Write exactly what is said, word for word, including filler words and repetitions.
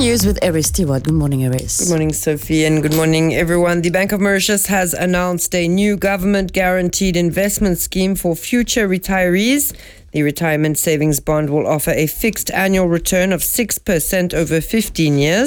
News with Eris Stewart. Good morning, Eris. Good morning, Sophie, and good morning, everyone. The Bank of Mauritius has announced a new government-guaranteed investment scheme for future retirees. The retirement savings bond will offer a fixed annual return of six percent over fifteen years.